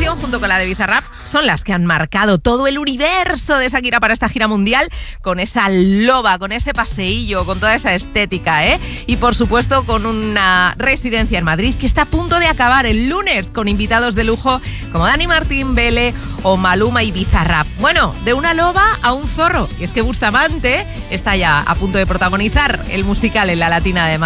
canción, junto con la de Bizarrap, son las que han marcado todo el universo de Shakira para esta gira mundial, con esa loba, con ese paseillo, con toda esa estética, ¿eh? Y por supuesto con una residencia en Madrid que está a punto de acabar el lunes con invitados de lujo como Dani Martín, Vele o Maluma y Bizarrap. Bueno, de una loba a un zorro. Y es que Bustamante está ya a punto de protagonizar el musical en la Latina de Madrid.